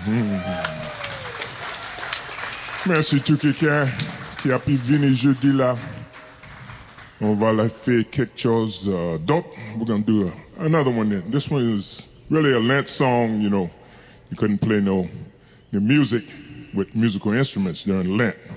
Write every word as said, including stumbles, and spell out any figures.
Merci tout quelqu'un qui a pu venir jeudi là. On va la faire quelque chose uh, d'autre. We're going to do a, another one then. This one is really a Lent song, you know. You couldn't play no the music with musical instruments during Lent.